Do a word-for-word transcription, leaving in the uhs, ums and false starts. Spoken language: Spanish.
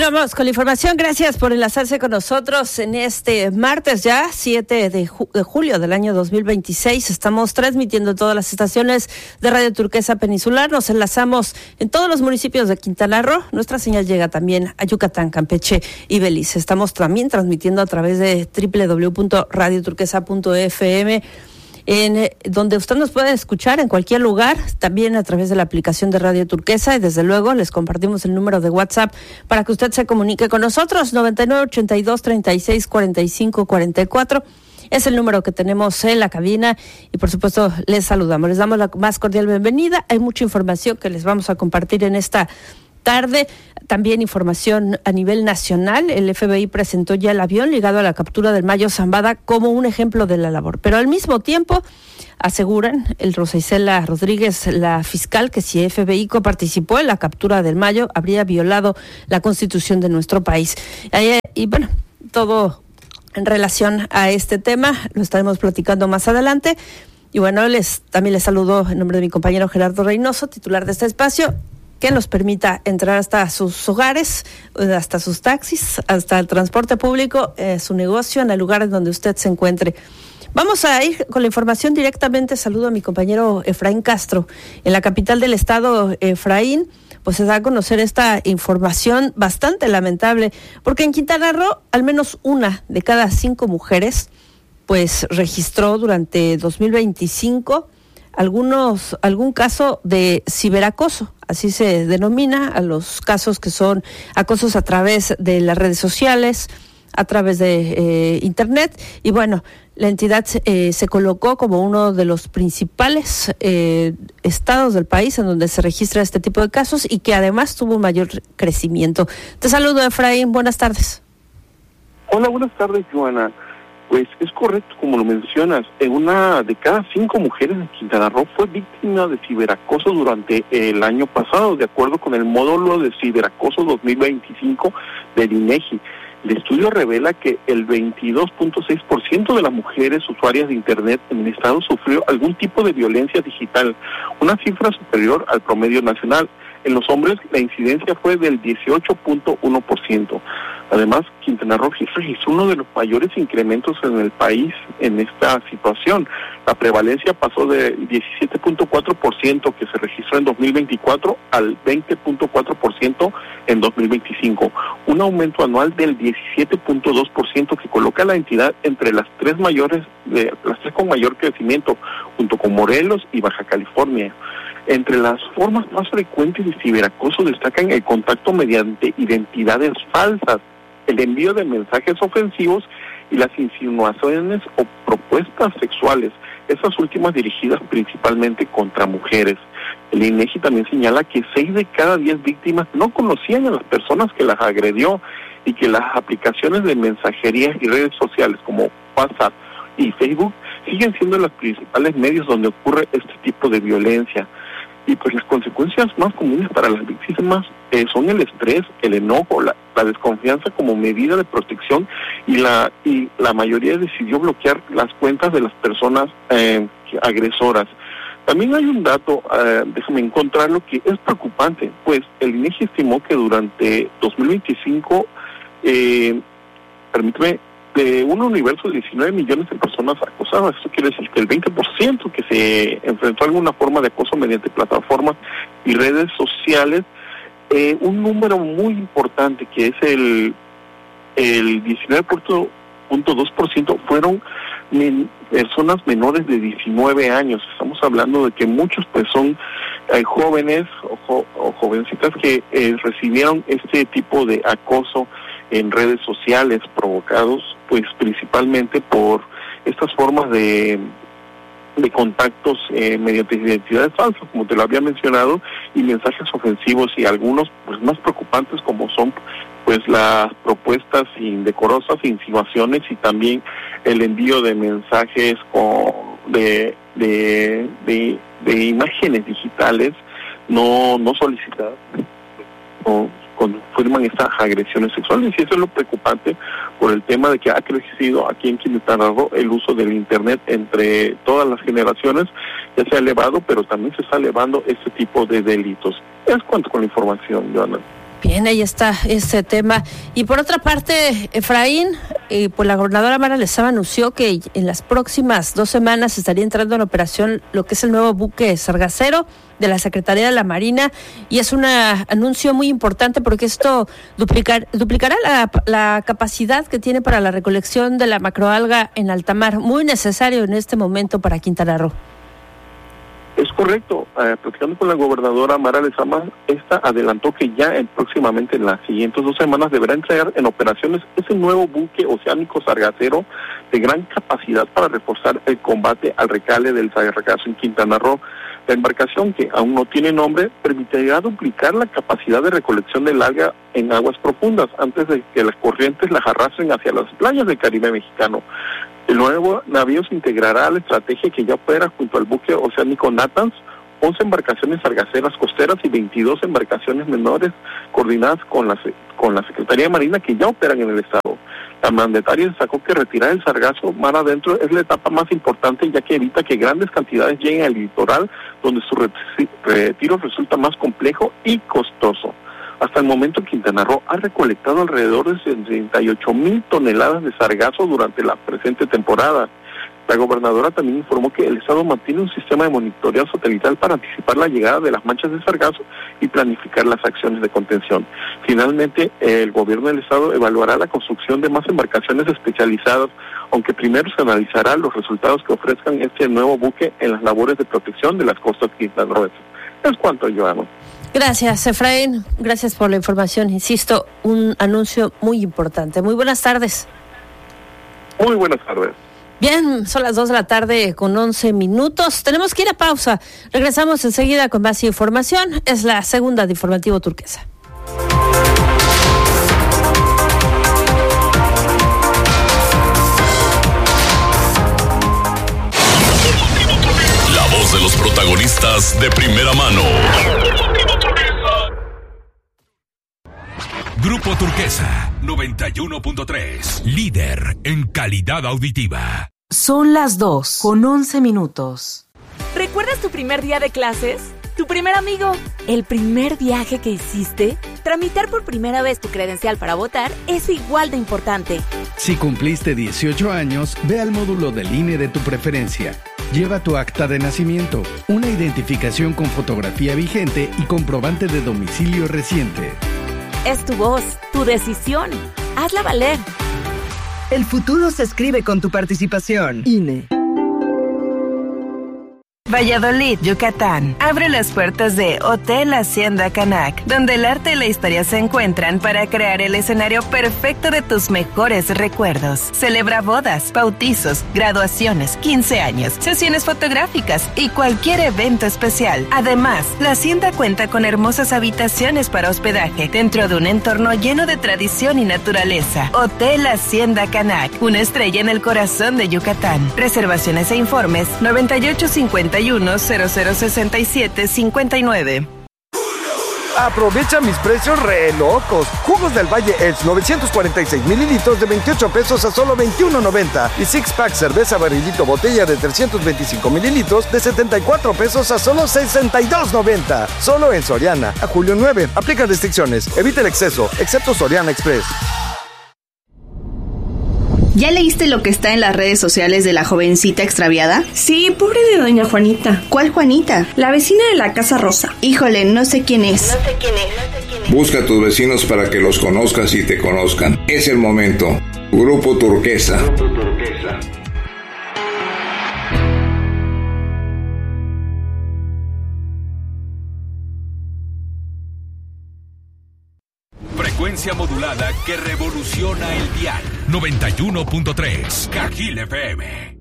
Continuamos con la información. Gracias por enlazarse con nosotros en este martes ya, siete de julio del año dos mil veintiséis. Estamos transmitiendo en todas las estaciones de Radio Turquesa Peninsular. Nos enlazamos en todos los municipios de Quintana Roo. Nuestra señal llega también a Yucatán, Campeche y Belice. Estamos también transmitiendo a través de doble u doble u doble u punto radio turquesa punto f m. En donde usted nos puede escuchar en cualquier lugar, también a través de la aplicación de Radio Turquesa, y desde luego les compartimos el número de WhatsApp para que usted se comunique con nosotros. Noventa y nueve, ochenta y dos, treinta y seis, cuarenta y cinco, cuarenta y cuatro es el número que tenemos en la cabina, y por supuesto les saludamos, les damos la más cordial bienvenida. Hay mucha información que les vamos a compartir en esta tarde. También información a nivel nacional. El F B I presentó ya el avión ligado a la captura del Mayo Zambada como un ejemplo de la labor, pero al mismo tiempo aseguran el Rosa Isela Rodríguez, la fiscal, que si F B I coparticipó en la captura del Mayo habría violado la Constitución de nuestro país. Y bueno, todo en relación a este tema lo estaremos platicando más adelante. Y bueno, les también les saludo en nombre de mi compañero Gerardo Reynoso, titular de este espacio, que nos permita entrar hasta sus hogares, hasta sus taxis, hasta el transporte público, eh, su negocio, en el lugar en donde usted se encuentre. Vamos a ir con la información directamente. Saludo a mi compañero Efraín Castro. En la capital del estado, Efraín, pues se da a conocer esta información bastante lamentable, porque en Quintana Roo al menos una de cada cinco mujeres pues registró durante dos mil veinticinco algunos algún caso de ciberacoso. Así se denomina a los casos que son acosos a través de las redes sociales, a través de eh, internet. Y bueno, la entidad eh, se colocó como uno de los principales eh, estados del país en donde se registra este tipo de casos, y que además tuvo un mayor crecimiento. Te saludo, Efraín, buenas tardes. Hola, buenas tardes, Joana. Pues es correcto, como lo mencionas, en una de cada cinco mujeres en Quintana Roo fue víctima de ciberacoso durante el año pasado, de acuerdo con el módulo de ciberacoso dos mil veinticinco del INEGI. El estudio revela que el veintidós punto seis por ciento de las mujeres usuarias de Internet en el estado sufrió algún tipo de violencia digital, una cifra superior al promedio nacional. En los hombres la incidencia fue del dieciocho punto uno por ciento. Además, Quintana Roo registró uno de los mayores incrementos en el país en esta situación. La prevalencia pasó del diecisiete punto cuatro por ciento que se registró en dos mil veinticuatro al veinte punto cuatro por ciento en dos mil veinticinco. Un aumento anual del diecisiete punto dos por ciento que coloca a la entidad entre las tres mayores, de, las tres con mayor crecimiento, junto con Morelos y Baja California. Entre las formas más frecuentes de ciberacoso destacan el contacto mediante identidades falsas, el envío de mensajes ofensivos y las insinuaciones o propuestas sexuales, estas últimas dirigidas principalmente contra mujeres. El INEGI también señala que seis de cada diez víctimas no conocían a las personas que las agredió, y que las aplicaciones de mensajería y redes sociales como WhatsApp y Facebook siguen siendo los principales medios donde ocurre este tipo de violencia. Y pues las consecuencias más comunes para las víctimas eh, son el estrés, el enojo, la, la desconfianza como medida de protección, y la y la mayoría decidió bloquear las cuentas de las personas eh, agresoras. También hay un dato, eh, déjame encontrarlo, que es preocupante, pues el INEGI estimó que durante dos mil veinticinco, eh, permíteme, de un universo de diecinueve millones de personas acosadas. Esto quiere decir que el veinte por ciento que se enfrentó a alguna forma de acoso mediante plataformas y redes sociales, eh, un número muy importante que es el, el diecinueve punto dos por ciento fueron men, personas menores de diecinueve años. Estamos hablando de que muchos pues son eh, jóvenes o, jo, o jovencitas que eh, recibieron este tipo de acoso en redes sociales, provocados pues principalmente por estas formas de de contactos eh, mediante identidades falsas, como te lo había mencionado, y mensajes ofensivos, y algunos pues más preocupantes como son pues las propuestas indecorosas, insinuaciones, y también el envío de mensajes con, de, de de de imágenes digitales no no solicitadas, o confirman estas agresiones sexuales. Y eso es lo preocupante por el tema de que ha crecido aquí en Quintana Roo el uso del Internet entre todas las generaciones. Ya se ha elevado, pero también se está elevando este tipo de delitos. Es cuanto con la información, Joana. Bien, ahí está ese tema. Y por otra parte, Efraín, eh, pues la gobernadora Mara Lezama anunció que en las próximas dos semanas estaría entrando en operación lo que es el nuevo buque sargacero de la Secretaría de la Marina, y es un anuncio muy importante porque esto duplicar, duplicará la, la capacidad que tiene para la recolección de la macroalga en alta mar, muy necesario en este momento para Quintana Roo. Es correcto, eh, platicando con la gobernadora Mara Lezama, esta adelantó que ya en, próximamente en las siguientes dos semanas deberá entregar en operaciones ese nuevo buque oceánico sargacero de gran capacidad para reforzar el combate al recale del sargazo en Quintana Roo. La embarcación, que aún no tiene nombre, permitirá duplicar la capacidad de recolección del alga en aguas profundas antes de que las corrientes las arrastren hacia las playas del Caribe mexicano. El nuevo navío se integrará a la estrategia que ya opera junto al buque oceánico Natanz, once embarcaciones sargaceras costeras y veintidós embarcaciones menores coordinadas con la, con la Secretaría de Marina que ya operan en el estado. La mandataria destacó que retirar el sargazo mar adentro es la etapa más importante, ya que evita que grandes cantidades lleguen al litoral, donde su retiro resulta más complejo y costoso. Hasta el momento, Quintana Roo ha recolectado alrededor de setenta y ocho mil toneladas de sargazo durante la presente temporada. La gobernadora también informó que el estado mantiene un sistema de monitoreo satelital para anticipar la llegada de las manchas de sargazo y planificar las acciones de contención. Finalmente, el gobierno del estado evaluará la construcción de más embarcaciones especializadas, aunque primero se analizará los resultados que ofrezcan este nuevo buque en las labores de protección de las costas quintanarroenses. Es cuanto, Joana. Gracias, Efraín. Gracias por la información. Insisto, un anuncio muy importante. Muy buenas tardes. Muy buenas tardes. Bien, son las dos de la tarde con once minutos. Tenemos que ir a pausa. Regresamos enseguida con más información. Es la segunda de Informativo Turquesa. La voz de los protagonistas de primera mano. Grupo Turquesa, noventa y uno punto tres. Líder en calidad auditiva. Son las dos con once minutos. ¿Recuerdas tu primer día de clases? ¿Tu primer amigo? ¿El primer viaje que hiciste? Tramitar por primera vez tu credencial para votar es igual de importante. Si cumpliste dieciocho años, ve al módulo del I N E de tu preferencia. Lleva tu acta de nacimiento, una identificación con fotografía vigente y comprobante de domicilio reciente. Es tu voz, tu decisión. Hazla valer. El futuro se escribe con tu participación. I N E. Valladolid, Yucatán. Abre las puertas de Hotel Hacienda Canac, donde el arte y la historia se encuentran para crear el escenario perfecto de tus mejores recuerdos. Celebra bodas, bautizos, graduaciones, quince años, sesiones fotográficas y cualquier evento especial. Además, la hacienda cuenta con hermosas habitaciones para hospedaje dentro de un entorno lleno de tradición y naturaleza. Hotel Hacienda Canac, una estrella en el corazón de Yucatán. Reservaciones e informes noventa y ocho cincuenta y uno cero cero sesenta y siete cincuenta y nueve. Aprovecha mis precios re locos. Jugos del Valle Edge novecientos cuarenta y seis mililitros de veintiocho pesos a solo veintiuno noventa. Y Six Pack cerveza barrilito botella de trescientos veinticinco mililitros de setenta y cuatro pesos a solo sesenta y dos noventa. Solo en Soriana. A julio nueve. Aplican restricciones. Evita el exceso, excepto Soriana Express. ¿Ya leíste lo que está en las redes sociales de la jovencita extraviada? Sí, pobre de doña Juanita. ¿Cuál Juanita? La vecina de la Casa Rosa. Híjole, no sé quién es. No sé quién es. No sé quién es. Busca a tus vecinos para que los conozcas y te conozcan. Es el momento. Grupo Turquesa. Grupo Turquesa. Frecuencia modulada que revoluciona el dial. noventa y uno punto tres. Cajil F M.